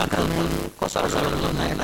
कसो नाही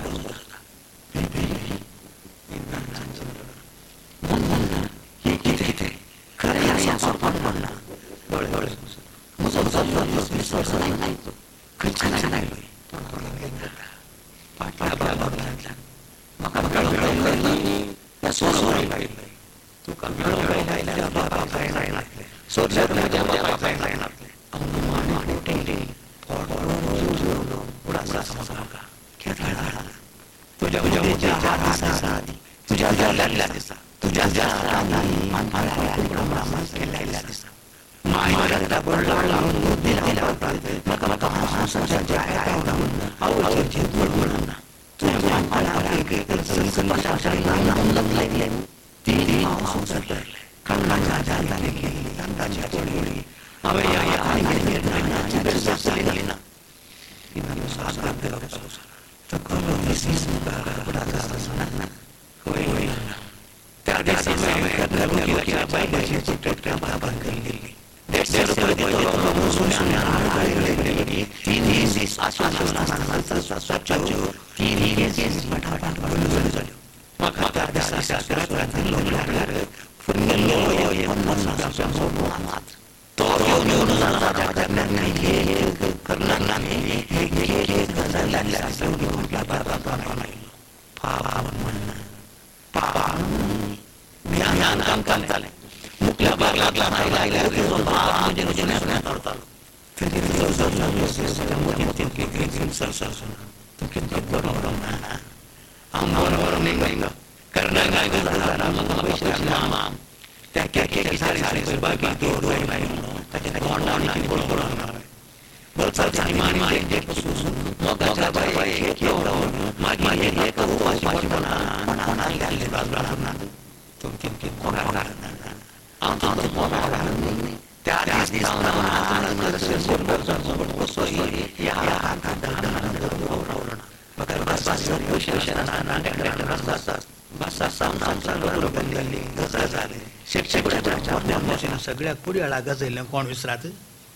सगळ्याक पुडयाळा गजयल्लें कोण विसरात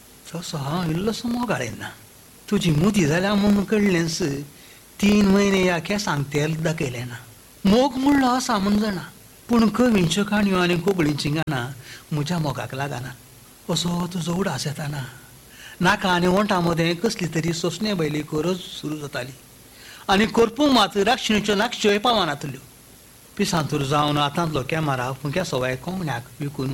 तसो हांव इल्लोसो मोगाळें ना तुजी मुदी जाल्या म्हूण कळ्ळेंच 3 म्हयने ह्या केंसांक तेल दाखयलें ना मोग म्हणलो असा म्हूण जाणा पूण कवींच्यो काणयो आनी कोंकणीचीं गाणां म्हज्या मोगाक लागना असो तुजो उडास येताना नाका आनी ओंठा मदें कसली तरी सोंसणे बैली कोरज सुरू जाताली आनी करपूंक मात राक्षणीच्यो नाक्षयो पावनातल्यो पिसांतूर जावन आतांतलो कॅमेरा फुंक्या सवाय कोंगण्याक विकून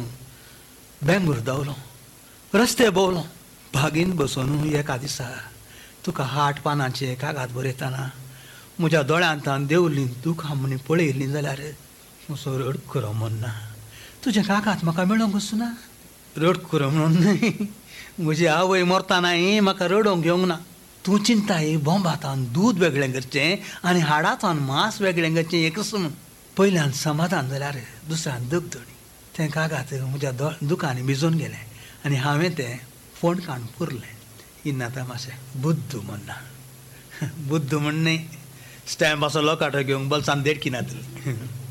बेंगूर धांवलो रस्ते भोंवलो बागेंत बसून एका दिसा तुका 8 पानांचे कागाद बरयतना म्हज्या दोळ्यांत देंवल्लीं दुखां म्हणी पळयल्लीं जाल्यार असो रड करो म्हणना तुजे काकात म्हाका मेळोंक वचना रड करो म्हणून न्हय म्हजी आवय मरतानाय म्हाका रडोवंक येवंक ना तूं चिंताय बोंबातान दूद वेगळें करचें आनी हाडांतान मांस वेगळें करचें एकच म्हूण पयल्यान समाधान जाल्यार दुसऱ्यान दगदडी तें कागात म्हज्या दुखांनी भिजून गेलें आनी हांवें तें फोंड काडून पुरलें इन्ना तमाशें बुद्ध म्हणना बुद्ध म्हण न्हय स्टॅम्प असो लोकाटो घेवंक बल्सान देडकिनातली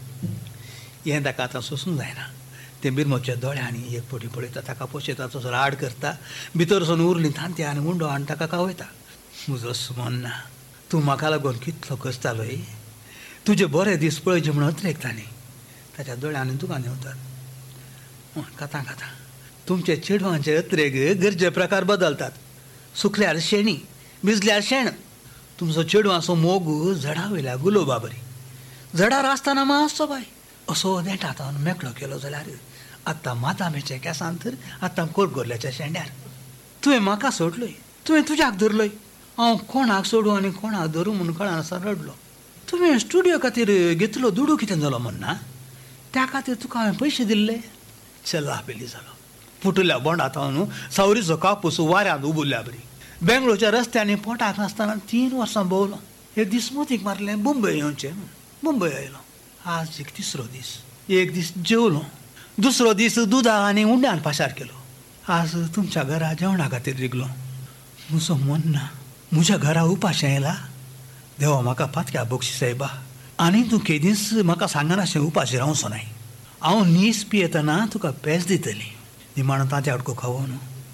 हें ताका आतां सोंसूंक जायना तें बिरमोच्या दोळ्यांनी एक पटी पळयता ताका पोशयता तसो राड करता भितर वचून उरलीं थांत्या आनी उंडो आनी ताका कावयता म्हजो म्हणना तूं म्हाका लागून कितलो कसतालोय तुजे बरे दीस पळयचे म्हूण अत्रेकताली ताच्या दोळ्यांनी दुकान येवतात काता काता तुमचे चेडवांचे अत्रेक गरजे प्रकार बदलतात सुकल्यार शेणी भिजल्यार शेण तुमचो चेडवाचो मोग झाडा वयल्या गुलोबा बरी झाडार आसतना मातसो बाय असो देंठातान मेकळो केलो जाल्यार आतां मातामेच्या केंसान तर आतां कोरगोरल्याच्या शेंड्यार तुवें म्हाका सोडलोय तुवें तुज्याक धरलोय हांव कोणाक सोडूं आनी कोणाक धरूं म्हूण कळनासा रडलो तुवें स्टुडियो खातीर घेतलो दुडू कितें जालो म्हणना त्या खातीर तुका हांवें पयशे दिल्ले चला पेली जालो फुटल्या बोंडात हांव सावरीचो कापूस वाऱ्यांत उबुल्ल्या बरी बेंगळूरच्या रस्त्यांनी पोटाक नासतना 3 वर्सां भोंवलो एक दीस मोतीक मारलें मुंबय येवचें मुंबय आयलो आज एक 3रो दीस एक दीस जेवलो 2रो दीस दुदा आनी उंड्यान पाशार केलो आज तुमच्या घरा जेवणा खातीर रिगलो म्हजो मन ना म्हज्या घरा उपाशें येयला देवा म्हाका पातक्या बक्षी सायबा आनी तूं केदीस म्हाका सांगनाशें उपाशी रावचो नाय हांव नीस पियेतना तुका पेज दितली निमाण तांत्या अडको खावो न्हू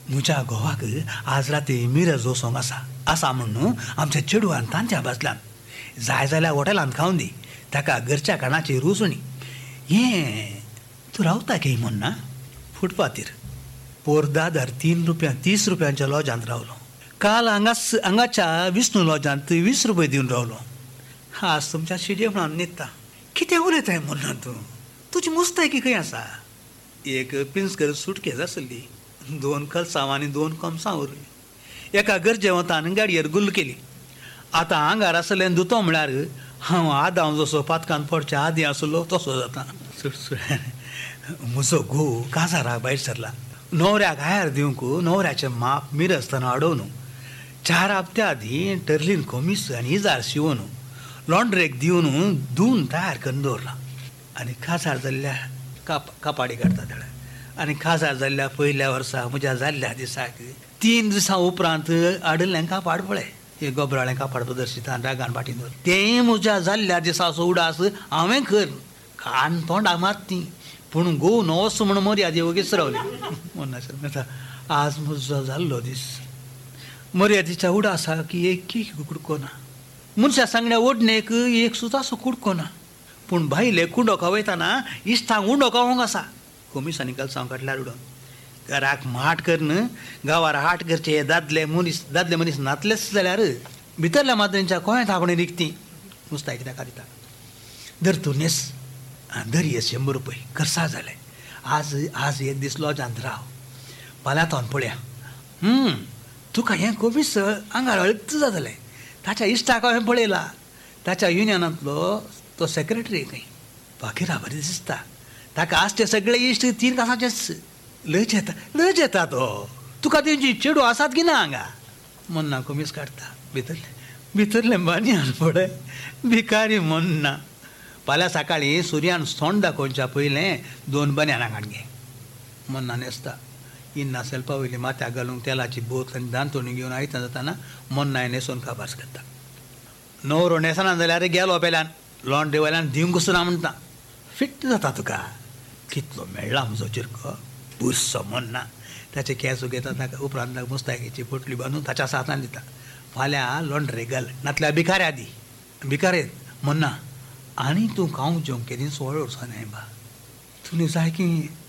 म्हज्या घोवाक आज राती मिरज वचोंक आसा म्हणून आमच्या चेडवान तांच्या बसल्यान जाय जाल्यार हॉटेलांत खावन दी, ताका घरच्या काणाची रुचणी. हें तूं रावता की म्हणना फुटपाथीर पोरदादार 30 रुपयांच्या लॉजांत रावलो. काल हांगाच्या विष्णू लॉजांत 20 रुपये दिवन रावलो. आज तुमच्या शिडयेपणान न्हिदता. कितें उलयताय म्हणना तुजी मुस्तायकी खंय आसा? एक पिंजकर सुटकेस आसली, 2 कलसांव आनी 2 कमसां उरलीं. एका गरजेवंतान गाडयेर गुल्ल केली. आतां आंगार आसलें दुतो म्हळ्यार हांव जसो पातकान पडच्या आदीं आसलो तसो जाता. म्हजो घोव काजाराक भायर सरला. न्हवऱ्याक हायर दिवंक न्हवऱ्याचें माप मिरस्तना अडोवन 4 हप्त्या आदीं टर्लीन कमीस आनी इजार शिंवून लॉन्ड्रेक दिवन धुवन तयार करून दवरला. आनी काजार जाल्ल्या कापाडी काडटा तेडे. आनी काजार जाल्ल्या पयल्या वर्सा म्हज्या जाल्ल्या दिसाक 3 दिसां उपरांत आडल्लें कापाड पळय, हे गोबराळें कापाड प्रदर्शीत रागान पाटीन दवर. तें म्हज्या जाल्ल्या दिसाचो उडास हांवें कर कान तोंडाक मारती. पूण घोव नवस म्हूण मर्यादे वगीच रावली. म्हणटा आज म्हजो जाल्लो दीस. मर्यादेच्या उडासाक एक कुडको ना. मनशा सांगण्या ओडणेक एक सुतासो कुडको ना. पूण भायले कुंडोका वयताना इश्टांक उंडो खावंक आसा. कमिसांनी कलसांव काडल्यार उडोवन घराक माट करन गांवार हाट करचे दादले मनीस नातलेच जाल्यार भितरल्या माद्रेंच्या कोंय थापणे रिकती मुस्ताय कित्याक दिता. धर तूं नेस धर ये 100 रुपये करसा जाले. आज एक दीस लॉजांत राव, फाल्यां थावन पळया. तुका हें कमीस आंगार अळच जातलें. ताच्या इश्टाक हांवें पळयला, ताच्या युनियनांतलो तो सेक्रेटरी खंय. बाकीर बरें दिसता. ताका आसचे सगळे इश्ट 3 तासाचेच. लज येता तो. तुका तेंची चेडू आसात की ना हांगा म्हणना कमीस काडता. भितरलें बानयान पळय भिकारी म्हणना. फाल्यां सकाळीं सुर्यान सोंड दाखोवच्या पयलें 2 बन्यानां हाड गे म्हणना न्हेसता. इन्ना सेल्पा वयली माथ्याक घालूंक तेलाची बोत आनी दांतोणी घेवन आयता जाताना मोन्नाय न्हेसोवन काबार करता. न्हवरो न्हेसना जाल्यार गेलो पेल्यान लॉन्ड्री वयल्यान दिवंक ना म्हणटा. फिट्ट जाता तुका. कितलो मेळ्ळा म्हजो चिरको बुरसो म्हणना. ताचे केंस घेता ताका उपरांत ताका मुस्तायकीची पोटली बांदून ताच्या हातान दिता. फाल्यां लॉन्ड्रेक घाल नातल्या भिकाऱ्या दी. भिकारेत म्हणना आनी तूं खावंक जेवंक केदी 16 वर्सां न्हय बा. तुनी जाय की